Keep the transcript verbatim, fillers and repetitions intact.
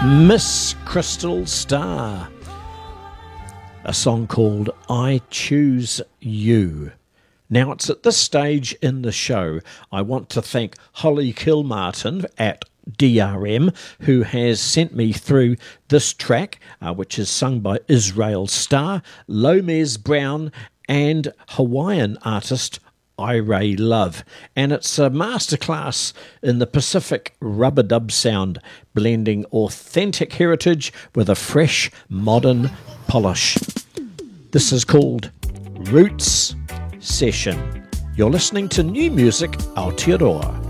Miss Crystal Starr, a song called I Choose You. Now, it's at this stage in the show I want to thank Holly Kilmartin at D R M, who has sent me through this track, uh, which is sung by Israel Starr, Lomez Brown, and Hawaiian artist Iray Love. And it's a masterclass in the Pacific rub-a-dub sound, blending authentic heritage with a fresh, modern polish. This is called Roots Session. You're listening to New Music Aotearoa.